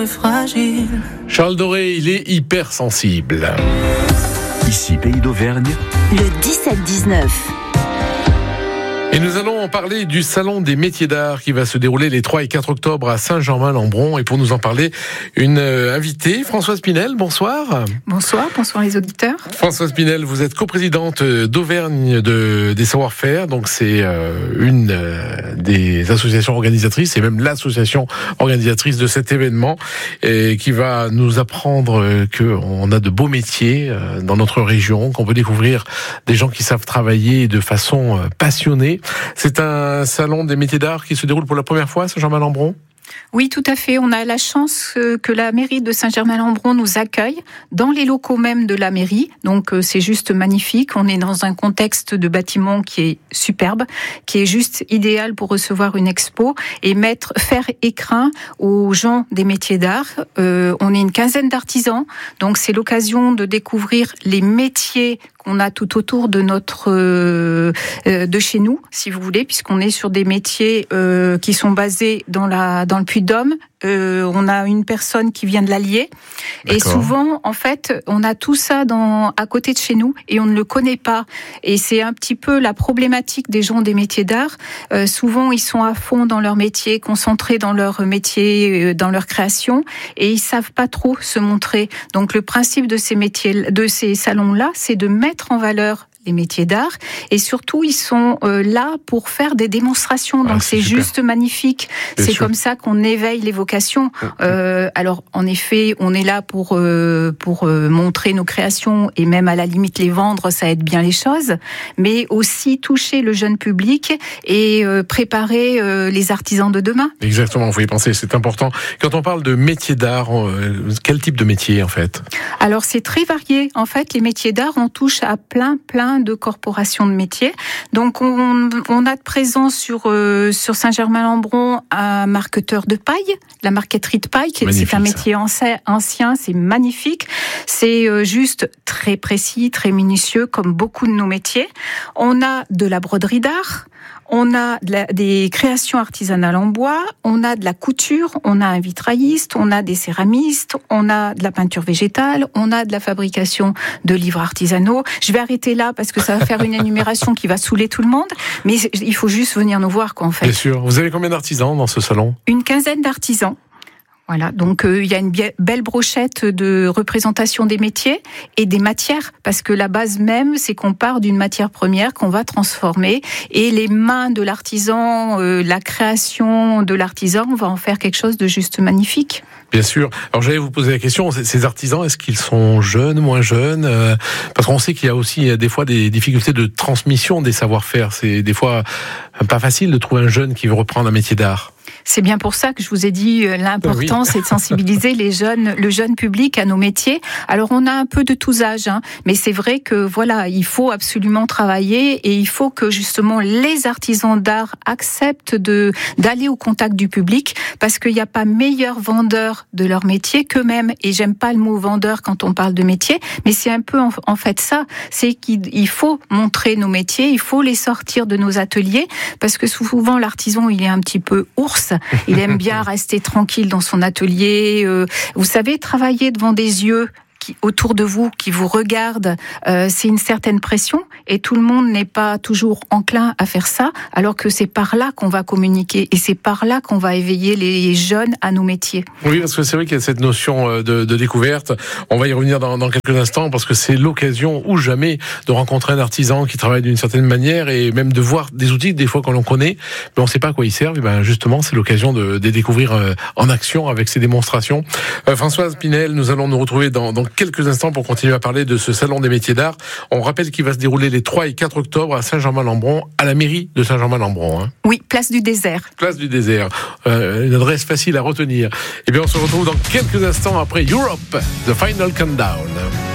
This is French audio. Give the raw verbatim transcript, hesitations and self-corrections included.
Fragile. Charles Doré, il est hypersensible. Ici, Pays d'Auvergne. Le dix-sept dix-neuf. Et nous allons parler du Salon des métiers d'art qui va se dérouler les trois et quatre octobre à Saint-Germain-Lembron. Et pour nous en parler, une invitée, Françoise Pinel, bonsoir. Bonsoir, bonsoir les auditeurs. Françoise Pinel, vous êtes coprésidente d'Auvergne de, des savoir-faire. Donc c'est euh, une euh, des associations organisatrices et même l'association organisatrice de cet événement et qui va nous apprendre euh, qu'on a de beaux métiers euh, dans notre région, qu'on peut découvrir des gens qui savent travailler de façon euh, passionnée. C'est un salon des métiers d'art qui se déroule pour la première fois à Saint-Germain-Lembron ? Oui, tout à fait. On a la chance que la mairie de Saint-Germain-Lembron nous accueille dans les locaux même de la mairie. Donc c'est juste magnifique. On est dans un contexte de bâtiment qui est superbe, qui est juste idéal pour recevoir une expo et mettre faire écrin aux gens des métiers d'art. Euh, on est une quinzaine d'artisans, donc c'est l'occasion de découvrir les métiers qu'on a tout autour de notre euh, de chez nous, si vous voulez, puisqu'on est sur des métiers euh, qui sont basés dans la dans le Puy-de-Dôme. Euh, on a une personne qui vient de l'Allier. Et souvent, en fait, on a tout ça dans, à côté de chez nous et on ne le connaît pas. Et c'est un petit peu la problématique des gens des métiers d'art. Euh, souvent, ils sont à fond dans leur métier, concentrés dans leur métier, euh, dans leur création, et ils savent pas trop se montrer. Donc, le principe de ces métiers, de ces salons-là, c'est de mettre en valeur les métiers d'art, et surtout ils sont euh, là pour faire des démonstrations, donc ah, c'est, c'est juste magnifique. Bien c'est sûr. Comme ça qu'on éveille les vocations. Euh, alors en effet, on est là pour euh, pour euh, montrer nos créations et même à la limite les vendre, ça aide bien les choses, mais aussi toucher le jeune public et euh, préparer euh, les artisans de demain. Exactement, vous y penser, c'est important. Quand on parle de métiers d'art, euh, quel type de métier en fait ? Alors c'est très varié. En fait, les métiers d'art, on touche à plein plein de corporations de métiers. Donc on, on a de présence sur euh, sur Saint-Germain-Lembron un marqueteur de paille, la marqueterie de paille, qui c'est un métier ancien, ancien, c'est magnifique, c'est euh, juste très précis, très minutieux, comme beaucoup de nos métiers. On a de la broderie d'art. On a de la, des créations artisanales en bois, on a de la couture, on a un vitrailliste, on a des céramistes, on a de la peinture végétale, on a de la fabrication de livres artisanaux. Je vais arrêter là parce que ça va faire une énumération qui va saouler tout le monde, mais il faut juste venir nous voir, quoi, en fait. Bien sûr. Vous avez combien d'artisans dans ce salon ? Une quinzaine d'artisans. Voilà, donc euh, il y a une belle brochette de représentation des métiers et des matières, parce que la base même, c'est qu'on part d'une matière première qu'on va transformer, et les mains de l'artisan, euh, la création de l'artisan, on va en faire quelque chose de juste magnifique. Bien sûr. Alors j'allais vous poser la question, ces artisans, est-ce qu'ils sont jeunes, moins jeunes ? euh, Parce qu'on sait qu'il y a aussi des fois des difficultés de transmission des savoir-faire. C'est des fois pas facile de trouver un jeune qui veut reprendre un métier d'art. C'est bien pour ça que je vous ai dit l'important, oui. c'est de sensibiliser les jeunes, le jeune public à nos métiers. Alors on a un peu de tous âges, hein, mais c'est vrai que voilà, il faut absolument travailler et il faut que justement les artisans d'art acceptent de d'aller au contact du public, parce qu'il n'y a pas meilleur vendeur de leur métier qu'eux-mêmes. Et j'aime pas le mot vendeur quand on parle de métier, mais c'est un peu en, en fait ça, c'est qu'il faut montrer nos métiers, il faut les sortir de nos ateliers, parce que souvent l'artisan il est un petit peu ours. Il aime bien rester tranquille dans son atelier. Euh, vous savez, travailler devant des yeux qui, autour de vous, qui vous regardent, euh, c'est une certaine pression, et tout le monde n'est pas toujours enclin à faire ça, alors que c'est par là qu'on va communiquer, et c'est par là qu'on va éveiller les jeunes à nos métiers. Oui, parce que c'est vrai qu'il y a cette notion de, de découverte. On va y revenir dans, dans quelques instants, parce que c'est l'occasion ou jamais de rencontrer un artisan qui travaille d'une certaine manière, et même de voir des outils, des fois qu'on l'on connaît, mais on ne sait pas à quoi ils servent. Et ben justement, c'est l'occasion de, de les découvrir en action avec ces démonstrations. Euh, Françoise Pinel, nous allons nous retrouver dans, dans quelques instants pour continuer à parler de ce salon des métiers d'art. On rappelle qu'il va se dérouler les trois et quatre octobre à Saint-Germain-Lembron, à la mairie de Saint-Germain-Lembron. Hein. Oui, place du désert. Place du désert. Euh, une adresse facile à retenir. Et bien, on se retrouve dans quelques instants après Europe, The Final Countdown.